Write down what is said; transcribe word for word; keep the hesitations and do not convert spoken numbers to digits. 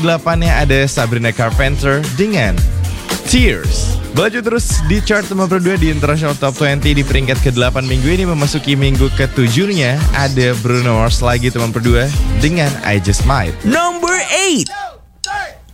delapannya ada Sabrina Carpenter dengan Tears. Melaju terus di chart nomor dua di International Top dua puluh di peringkat ke-delapan minggu ini. Memasuki minggu ke-tujuhnya ada Bruno Mars lagi teman berdua dengan I Just Might. Number eight.